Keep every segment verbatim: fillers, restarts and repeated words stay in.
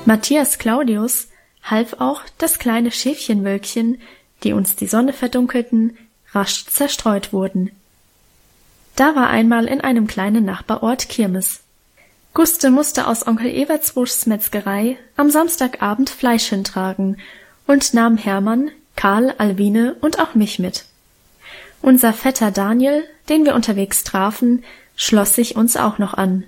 Matthias Claudius half auch, das kleine Schäfchenwölkchen, die uns die Sonne verdunkelten, rasch zerstreut wurden. Da war einmal in einem kleinen Nachbarort Kirmes. Guste musste aus Onkel Evertsbuschs Metzgerei am Samstagabend Fleisch hintragen und nahm Hermann, Karl, Alwine und auch mich mit. Unser Vetter Daniel, den wir unterwegs trafen, schloss sich uns auch noch an.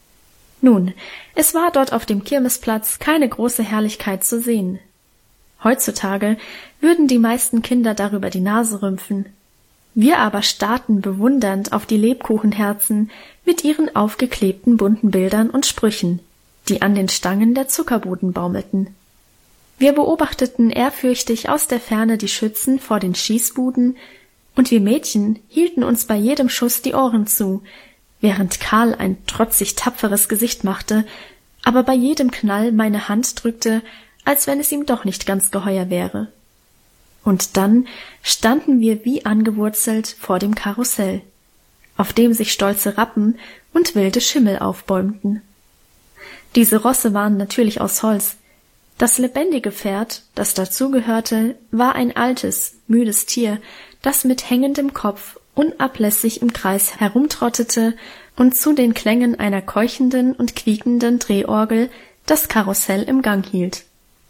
Nun, es war dort auf dem Kirmesplatz keine große Herrlichkeit zu sehen. Heutzutage würden die meisten Kinder darüber die Nase rümpfen. Wir aber starrten bewundernd auf die Lebkuchenherzen mit ihren aufgeklebten bunten Bildern und Sprüchen, die an den Stangen der Zuckerbuden baumelten. Wir beobachteten ehrfürchtig aus der Ferne die Schützen vor den Schießbuden, und wir Mädchen hielten uns bei jedem Schuss die Ohren zu, während Karl ein trotzig tapferes Gesicht machte, aber bei jedem Knall meine Hand drückte, als wenn es ihm doch nicht ganz geheuer wäre. Und dann standen wir wie angewurzelt vor dem Karussell, auf dem sich stolze Rappen und wilde Schimmel aufbäumten. Diese Rosse waren natürlich aus Holz. Das lebendige Pferd, das dazugehörte, war ein altes, müdes Tier, das mit hängendem Kopf unablässig im Kreis herumtrottete und zu den Klängen einer keuchenden und quiekenden Drehorgel das Karussell im Gang hielt.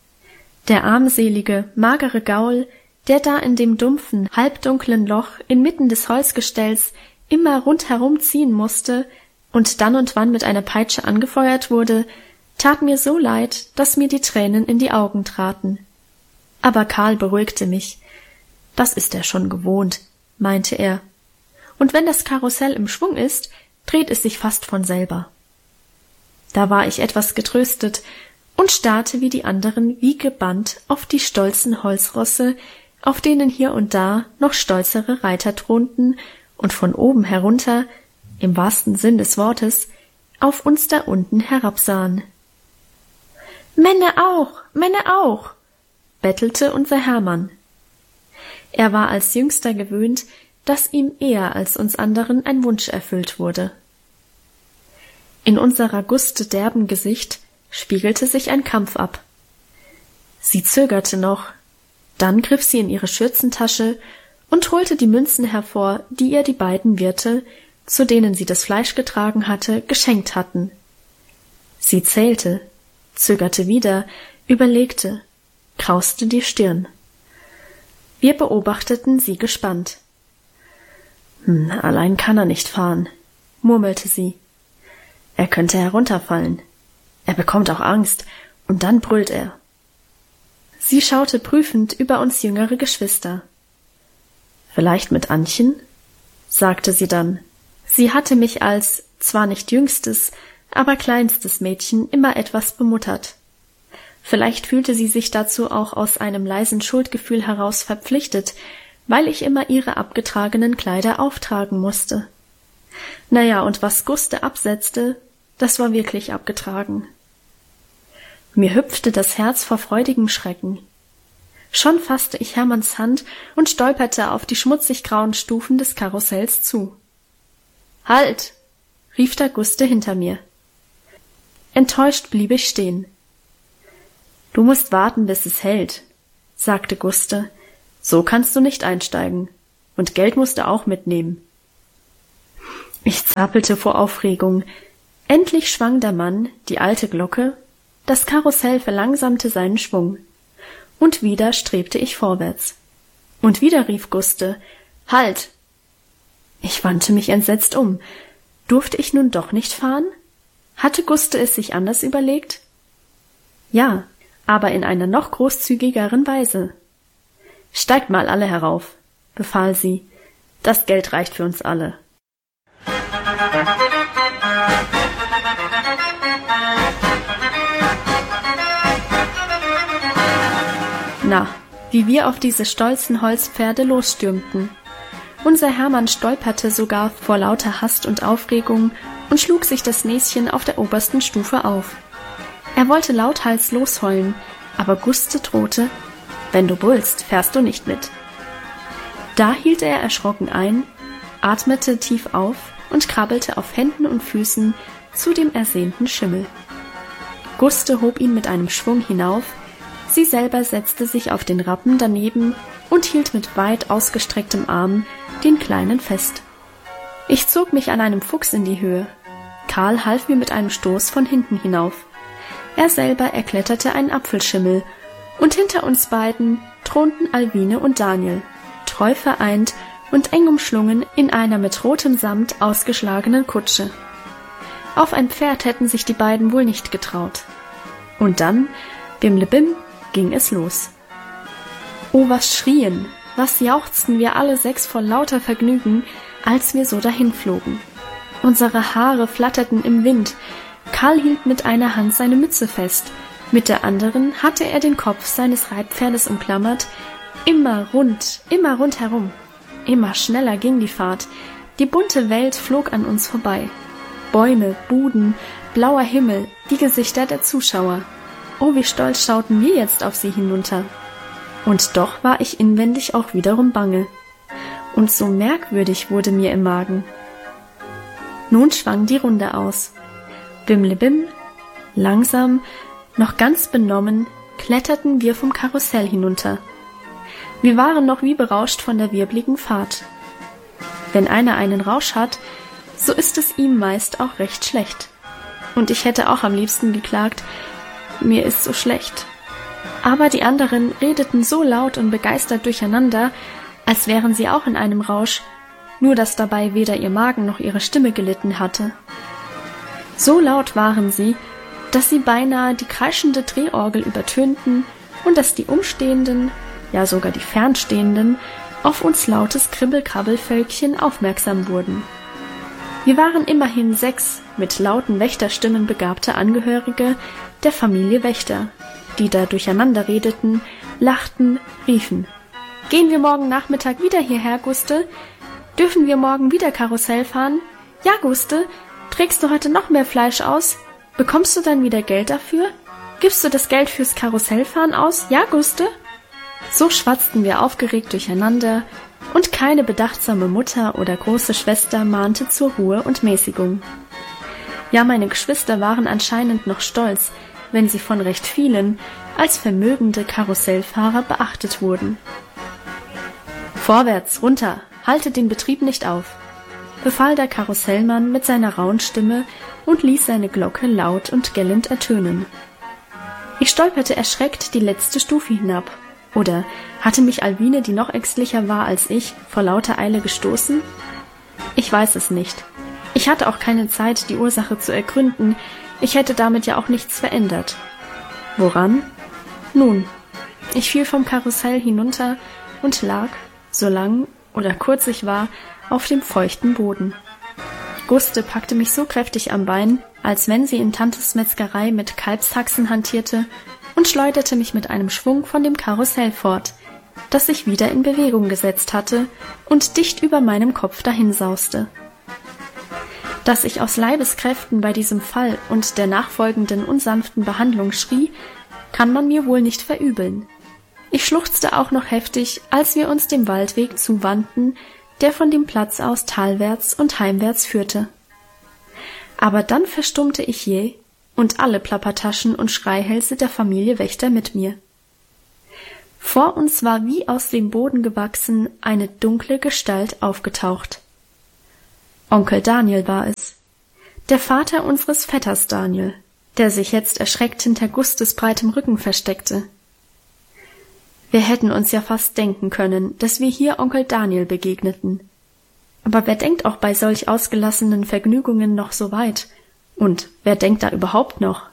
Der armselige, magere Gaul, der da in dem dumpfen, halbdunklen Loch inmitten des Holzgestells immer rundherum ziehen musste und dann und wann mit einer Peitsche angefeuert wurde, tat mir so leid, dass mir die Tränen in die Augen traten. Aber Karl beruhigte mich. Das ist er schon gewohnt, meinte er. Und wenn das Karussell im Schwung ist, dreht es sich fast von selber. Da war ich etwas getröstet und starrte wie die anderen wie gebannt auf die stolzen Holzrosse, auf denen hier und da noch stolzere Reiter thronten und von oben herunter, im wahrsten Sinn des Wortes, auf uns da unten herabsahen. »Männer auch, Männer auch«, bettelte unser Hermann. Er war als Jüngster gewöhnt, dass ihm eher als uns anderen ein Wunsch erfüllt wurde. In unserer Guste derben Gesicht spiegelte sich ein Kampf ab. Sie zögerte noch, dann griff sie in ihre Schürzentasche und holte die Münzen hervor, die ihr die beiden Wirte, zu denen sie das Fleisch getragen hatte, geschenkt hatten. Sie zählte, zögerte wieder, überlegte, krauste die Stirn. Wir beobachteten sie gespannt. Hm, allein kann er nicht fahren, murmelte sie. Er könnte herunterfallen. Er bekommt auch Angst, und dann brüllt er. Sie schaute prüfend über uns jüngere Geschwister. Vielleicht mit Annchen? Sagte sie dann. Sie hatte mich als, zwar nicht jüngstes, aber kleinstes Mädchen immer etwas bemuttert. Vielleicht fühlte sie sich dazu auch aus einem leisen Schuldgefühl heraus verpflichtet, weil ich immer ihre abgetragenen Kleider auftragen musste. Naja, und was Guste absetzte, das war wirklich abgetragen. Mir hüpfte das Herz vor freudigem Schrecken. Schon fasste ich Hermanns Hand und stolperte auf die schmutzig-grauen Stufen des Karussells zu. »Halt!« rief da Guste hinter mir. Enttäuscht blieb ich stehen. »Du musst warten, bis es hält«, sagte Guste. »So kannst du nicht einsteigen. Und Geld musst du auch mitnehmen.« Ich zappelte vor Aufregung. Endlich schwang der Mann die alte Glocke, das Karussell verlangsamte seinen Schwung. Und wieder strebte ich vorwärts. Und wieder rief Guste, »Halt!« Ich wandte mich entsetzt um. Durfte ich nun doch nicht fahren? Hatte Guste es sich anders überlegt? Ja, aber in einer noch großzügigeren Weise. »Steigt mal alle herauf«, befahl sie. »Das Geld reicht für uns alle.« Na, wie wir auf diese stolzen Holzpferde losstürmten. Unser Hermann stolperte sogar vor lauter Hast und Aufregung und schlug sich das Näschen auf der obersten Stufe auf. Er wollte lauthals losheulen, aber Guste drohte, »Wenn du brüllst, fährst du nicht mit.« Da hielt er erschrocken ein, atmete tief auf und krabbelte auf Händen und Füßen zu dem ersehnten Schimmel. Guste hob ihn mit einem Schwung hinauf, sie selber setzte sich auf den Rappen daneben und hielt mit weit ausgestrecktem Arm den Kleinen fest. Ich zog mich an einem Fuchs in die Höhe. Karl half mir mit einem Stoß von hinten hinauf. Er selber erkletterte einen Apfelschimmel, und hinter uns beiden thronten Alwine und Daniel, treu vereint und eng umschlungen in einer mit rotem Samt ausgeschlagenen Kutsche. Auf ein Pferd hätten sich die beiden wohl nicht getraut. Und dann, bimlebim, ging es los. Oh, was schrien, was jauchzten wir alle sechs vor lauter Vergnügen, als wir so dahinflogen. Unsere Haare flatterten im Wind. Karl hielt mit einer Hand seine Mütze fest, mit der anderen hatte er den Kopf seines Reitpferdes umklammert. Immer rund, immer rundherum. Immer schneller ging die Fahrt. Die bunte Welt flog an uns vorbei. Bäume, Buden, blauer Himmel, die Gesichter der Zuschauer. Oh, wie stolz schauten wir jetzt auf sie hinunter. Und doch war ich inwendig auch wiederum bange. Und so merkwürdig wurde mir im Magen. Nun schwang die Runde aus. Bimlebim, langsam, noch ganz benommen, kletterten wir vom Karussell hinunter. Wir waren noch wie berauscht von der wirbligen Fahrt. Wenn einer einen Rausch hat, so ist es ihm meist auch recht schlecht. Und ich hätte auch am liebsten geklagt, mir ist so schlecht. Aber die anderen redeten so laut und begeistert durcheinander, als wären sie auch in einem Rausch, nur dass dabei weder ihr Magen noch ihre Stimme gelitten hatte. So laut waren sie, dass sie beinahe die kreischende Drehorgel übertönten und dass die Umstehenden, ja sogar die Fernstehenden, auf uns lautes Kribbel-Krabbel-Völkchen aufmerksam wurden. Wir waren immerhin sechs mit lauten Wächterstimmen begabte Angehörige der Familie Wächter, die da durcheinander redeten, lachten, riefen: »Gehen wir morgen Nachmittag wieder hierher, Guste? Dürfen wir morgen wieder Karussell fahren? Ja, Guste, trägst du heute noch mehr Fleisch aus? Bekommst du dann wieder Geld dafür? Gibst du das Geld fürs Karussellfahren aus? Ja, Guste?« So schwatzten wir aufgeregt durcheinander, und keine bedachtsame Mutter oder große Schwester mahnte zur Ruhe und Mäßigung. Ja, meine Geschwister waren anscheinend noch stolz, wenn sie von recht vielen als vermögende Karussellfahrer beachtet wurden. »Vorwärts, runter, haltet den Betrieb nicht auf«, befahl der Karussellmann mit seiner rauen Stimme und ließ seine Glocke laut und gellend ertönen. Ich stolperte erschreckt die letzte Stufe hinab. Oder hatte mich Alwine, die noch ängstlicher war als ich, vor lauter Eile gestoßen? Ich weiß es nicht. Ich hatte auch keine Zeit, die Ursache zu ergründen. Ich hätte damit ja auch nichts verändert. Woran? Nun, ich fiel vom Karussell hinunter und lag, so lang oder kurz ich war, auf dem feuchten Boden. Guste packte mich so kräftig am Bein, als wenn sie in Tantes Metzgerei mit Kalbshaxen hantierte, und schleuderte mich mit einem Schwung von dem Karussell fort, das sich wieder in Bewegung gesetzt hatte und dicht über meinem Kopf dahinsauste. Dass ich aus Leibeskräften bei diesem Fall und der nachfolgenden unsanften Behandlung schrie, kann man mir wohl nicht verübeln. Ich schluchzte auch noch heftig, als wir uns dem Waldweg zuwandten, der von dem Platz aus talwärts und heimwärts führte. Aber dann verstummte ich jäh, und alle Plappertaschen und Schreihälse der Familie Wächter mit mir. Vor uns war wie aus dem Boden gewachsen eine dunkle Gestalt aufgetaucht. Onkel Daniel war es, der Vater unseres Vetters Daniel, der sich jetzt erschreckt hinter Gustes breitem Rücken versteckte. Wir hätten uns ja fast denken können, dass wir hier Onkel Daniel begegneten. Aber wer denkt auch bei solch ausgelassenen Vergnügungen noch so weit? Und wer denkt da überhaupt noch?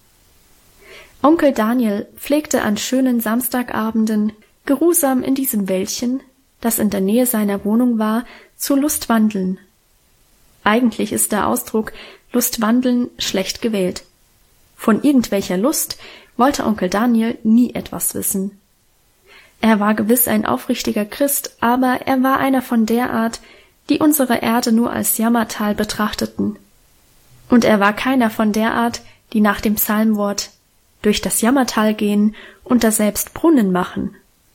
Onkel Daniel pflegte an schönen Samstagabenden, geruhsam in diesem Wäldchen, das in der Nähe seiner Wohnung war, zu Lustwandeln. Eigentlich ist der Ausdruck Lustwandeln schlecht gewählt. Von irgendwelcher Lust wollte Onkel Daniel nie etwas wissen. Er war gewiss ein aufrichtiger Christ, aber er war einer von der Art, die unsere Erde nur als Jammertal betrachteten. Und er war keiner von der Art, die nach dem Psalmwort durch das Jammertal gehen und daselbst Brunnen machen.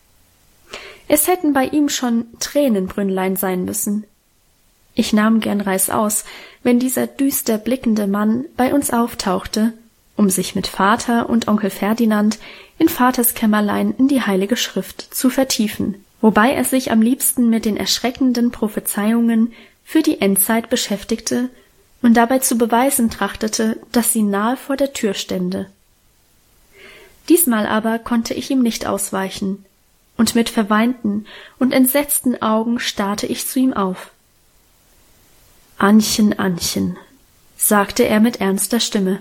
Es hätten bei ihm schon Tränenbrünnlein sein müssen. Ich nahm gern reißaus, wenn dieser düster blickende Mann bei uns auftauchte, um sich mit Vater und Onkel Ferdinand in Vaters Kämmerlein in die Heilige Schrift zu vertiefen, wobei er sich am liebsten mit den erschreckenden Prophezeiungen für die Endzeit beschäftigte und dabei zu beweisen trachtete, dass sie nahe vor der Tür stände. Diesmal aber konnte ich ihm nicht ausweichen, und mit verweinten und entsetzten Augen starrte ich zu ihm auf. »Annchen, Annchen«, sagte er mit ernster Stimme,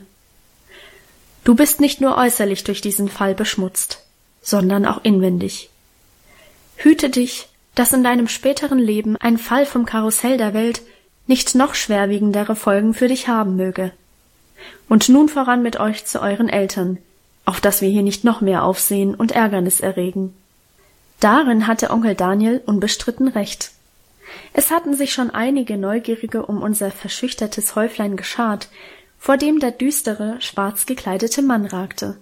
»du bist nicht nur äußerlich durch diesen Fall beschmutzt, sondern auch inwendig. Hüte dich, dass in deinem späteren Leben ein Fall vom Karussell der Welt nicht noch schwerwiegendere Folgen für dich haben möge. Und nun voran mit euch zu euren Eltern, auf dass wir hier nicht noch mehr Aufsehen und Ärgernis erregen.« Darin hatte Onkel Daniel unbestritten recht. Es hatten sich schon einige Neugierige um unser verschüchtertes Häuflein geschart, vor dem der düstere, schwarz gekleidete Mann ragte.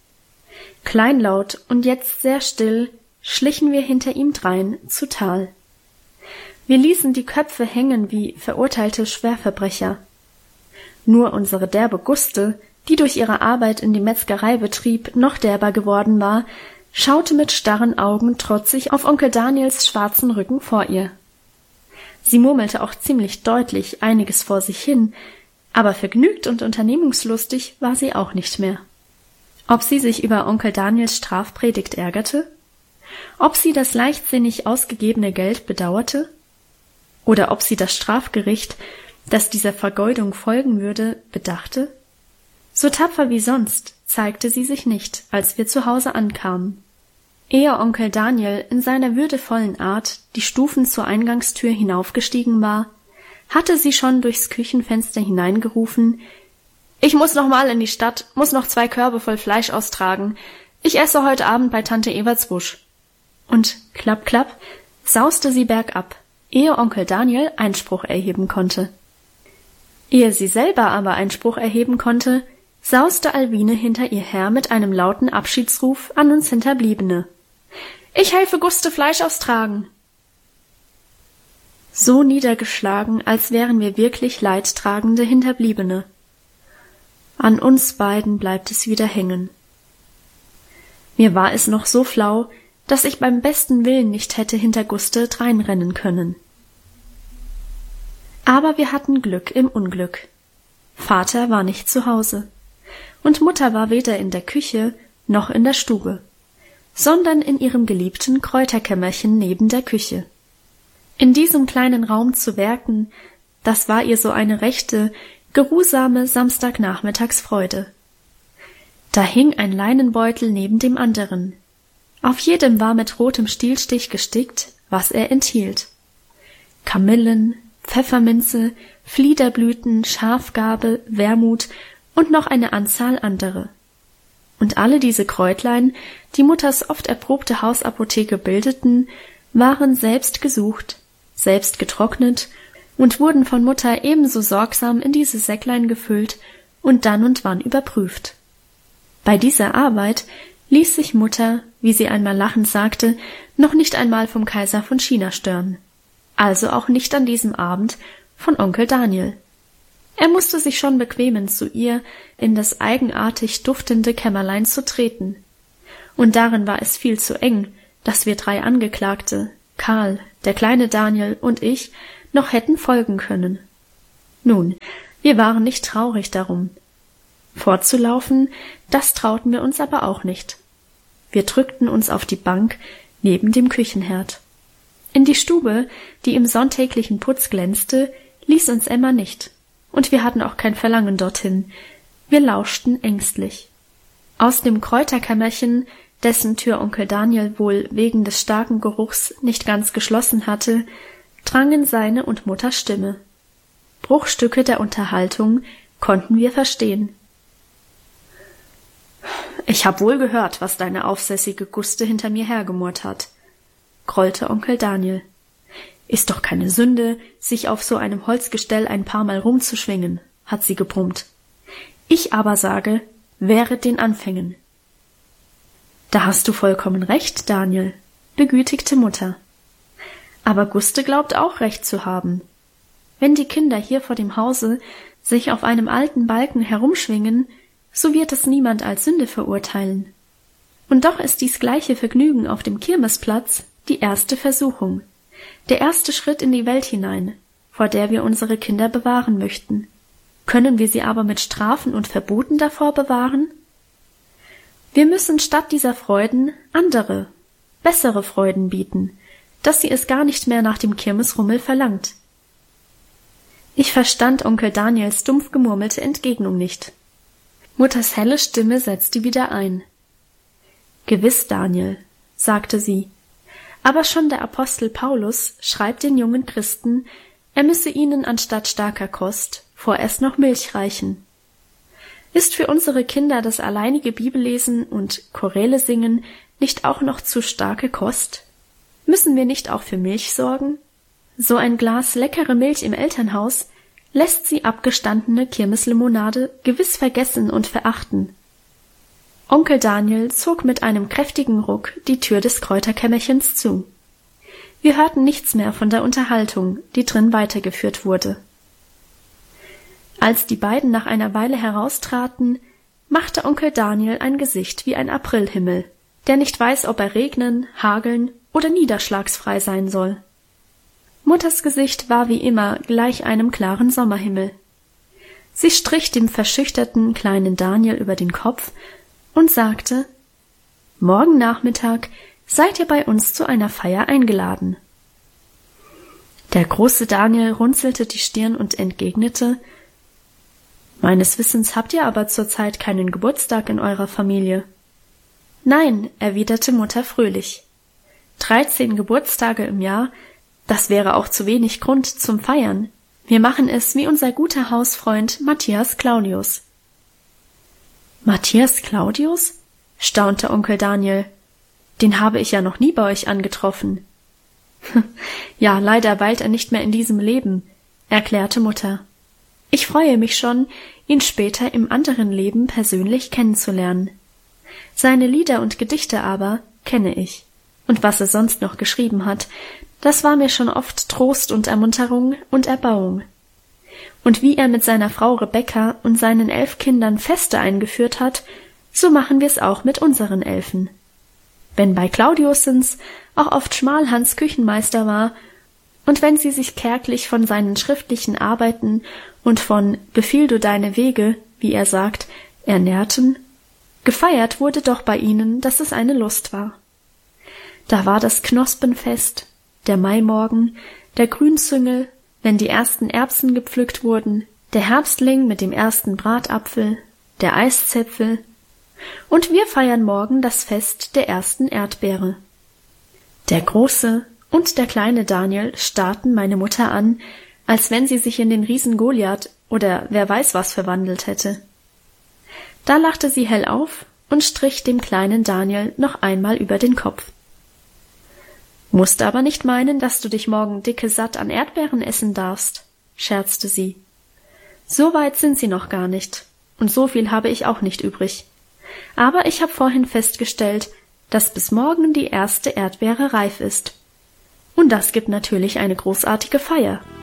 Kleinlaut und jetzt sehr still schlichen wir hinter ihm drein zu Tal. Wir ließen die Köpfe hängen wie verurteilte Schwerverbrecher. Nur unsere derbe Guste, die durch ihre Arbeit in die Metzgereibetrieb noch derber geworden war, schaute mit starren Augen trotzig auf Onkel Daniels schwarzen Rücken vor ihr. Sie murmelte auch ziemlich deutlich einiges vor sich hin, aber vergnügt und unternehmungslustig war sie auch nicht mehr. Ob sie sich über Onkel Daniels Strafpredigt ärgerte? Ob sie das leichtsinnig ausgegebene Geld bedauerte? Oder ob sie das Strafgericht, das dieser Vergeudung folgen würde, bedachte? So tapfer wie sonst zeigte sie sich nicht, als wir zu Hause ankamen. Ehe Onkel Daniel in seiner würdevollen Art die Stufen zur Eingangstür hinaufgestiegen war, hatte sie schon durchs Küchenfenster hineingerufen: »Ich muss noch mal in die Stadt, muss noch zwei Körbe voll Fleisch austragen. Ich esse heute Abend bei Tante Evertsbusch.« Und klapp, klapp, sauste sie bergab, ehe Onkel Daniel Einspruch erheben konnte. Ehe sie selber aber Einspruch erheben konnte, sauste Alwine hinter ihr her mit einem lauten Abschiedsruf an uns Hinterbliebene. »Ich helfe Guste Fleisch austragen!« So niedergeschlagen, als wären wir wirklich leidtragende Hinterbliebene. An uns beiden bleibt es wieder hängen. Mir war es noch so flau, dass ich beim besten Willen nicht hätte hinter Guste dreinrennen können. Aber wir hatten Glück im Unglück. Vater war nicht zu Hause, und Mutter war weder in der Küche noch in der Stube, sondern in ihrem geliebten Kräuterkämmerchen neben der Küche. In diesem kleinen Raum zu werken, das war ihr so eine rechte, geruhsame Samstagnachmittagsfreude. Da hing ein Leinenbeutel neben dem anderen. Auf jedem war mit rotem Stielstich gestickt, was er enthielt. Kamillen, Pfefferminze, Fliederblüten, Schafgarbe, Wermut und noch eine Anzahl andere. Und alle diese Kräutlein, die Mutters oft erprobte Hausapotheke bildeten, waren selbst gesucht, selbst getrocknet und wurden von Mutter ebenso sorgsam in diese Säcklein gefüllt und dann und wann überprüft. Bei dieser Arbeit ließ sich Mutter, wie sie einmal lachend sagte, noch nicht einmal vom Kaiser von China stören. Also auch nicht an diesem Abend von Onkel Daniel. Er musste sich schon bequemen, zu ihr in das eigenartig duftende Kämmerlein zu treten. Und darin war es viel zu eng, dass wir drei Angeklagte, Karl, der kleine Daniel und ich, noch hätten folgen können. Nun, wir waren nicht traurig darum. Fortzulaufen, das trauten wir uns aber auch nicht. Wir drückten uns auf die Bank neben dem Küchenherd. In die Stube, die im sonntäglichen Putz glänzte, ließ uns Emma nicht, und wir hatten auch kein Verlangen dorthin. Wir lauschten ängstlich. Aus dem Kräuterkämmerchen, dessen Tür Onkel Daniel wohl wegen des starken Geruchs nicht ganz geschlossen hatte, drangen seine und Mutters Stimme. Bruchstücke der Unterhaltung konnten wir verstehen. »Ich hab wohl gehört, was deine aufsässige Guste hinter mir hergemurrt hat«, grollte Onkel Daniel. »Ist doch keine Sünde, sich auf so einem Holzgestell ein paar Mal rumzuschwingen«, hat sie gebrummt. »Ich aber sage, wehret den Anfängen.« »Da hast du vollkommen recht, Daniel«, begütigte Mutter. »Aber Guste glaubt auch recht zu haben. Wenn die Kinder hier vor dem Hause sich auf einem alten Balken herumschwingen, so wird es niemand als Sünde verurteilen. Und doch ist dies gleiche Vergnügen auf dem Kirmesplatz die erste Versuchung, der erste Schritt in die Welt hinein, vor der wir unsere Kinder bewahren möchten. Können wir sie aber mit Strafen und Verboten davor bewahren? Wir müssen statt dieser Freuden andere, bessere Freuden bieten, dass sie es gar nicht mehr nach dem Kirmesrummel verlangt. Ich verstand Onkel Daniels dumpf gemurmelte Entgegnung nicht. Mutters helle Stimme setzte wieder ein. »Gewiss, Daniel«, sagte sie, »aber schon der Apostel Paulus schreibt den jungen Christen, er müsse ihnen anstatt starker Kost vorerst noch Milch reichen. Ist für unsere Kinder das alleinige Bibellesen und Choräle singen nicht auch noch zu starke Kost? Müssen wir nicht auch für Milch sorgen? So ein Glas leckere Milch im Elternhaus lässt sie abgestandene Kirmeslimonade gewiss vergessen und verachten.« Onkel Daniel zog mit einem kräftigen Ruck die Tür des Kräuterkämmerchens zu. Wir hörten nichts mehr von der Unterhaltung, die drin weitergeführt wurde. Als die beiden nach einer Weile heraustraten, machte Onkel Daniel ein Gesicht wie ein Aprilhimmel, der nicht weiß, ob er regnen, hageln oder niederschlagsfrei sein soll. Mutters Gesicht war wie immer gleich einem klaren Sommerhimmel. Sie strich dem verschüchterten kleinen Daniel über den Kopf und sagte, »Morgen Nachmittag seid ihr bei uns zu einer Feier eingeladen.« Der große Daniel runzelte die Stirn und entgegnete, »Meines Wissens habt ihr aber zurzeit keinen Geburtstag in eurer Familie.« »Nein«, erwiderte Mutter fröhlich, »dreizehn Geburtstage im Jahr, das wäre auch zu wenig Grund zum Feiern. Wir machen es wie unser guter Hausfreund Matthias Claudius.« »Matthias Claudius?« staunte Onkel Daniel. »Den habe ich ja noch nie bei euch angetroffen.« »Ja, leider weilt er nicht mehr in diesem Leben«, erklärte Mutter. »Ich freue mich schon, ihn später im anderen Leben persönlich kennenzulernen. Seine Lieder und Gedichte aber kenne ich. Und was er sonst noch geschrieben hat, das war mir schon oft Trost und Ermunterung und Erbauung. Und wie er mit seiner Frau Rebekka und seinen elf Kindern Feste eingeführt hat, so machen wir's auch mit unseren Elfen. Wenn bei Claudiusens auch oft Schmalhans Küchenmeister war, und wenn sie sich kärglich von seinen schriftlichen Arbeiten und von »Befiehl du deine Wege«, wie er sagt, ernährten, gefeiert wurde doch bei ihnen, dass es eine Lust war. Da war das Knospenfest, der Maimorgen, der Grünzüngel, wenn die ersten Erbsen gepflückt wurden, der Herbstling mit dem ersten Bratapfel, der Eiszäpfel, und wir feiern morgen das Fest der ersten Erdbeere. Der große und der kleine Daniel starrten meine Mutter an, als wenn sie sich in den Riesen Goliath oder wer weiß was verwandelt hätte. Da lachte sie hell auf und strich dem kleinen Daniel noch einmal über den Kopf. »Musst aber nicht meinen, dass du dich morgen dicke satt an Erdbeeren essen darfst«, scherzte sie. »So weit sind sie noch gar nicht, und so viel habe ich auch nicht übrig. Aber ich habe vorhin festgestellt, dass bis morgen die erste Erdbeere reif ist. Und das gibt natürlich eine großartige Feier.«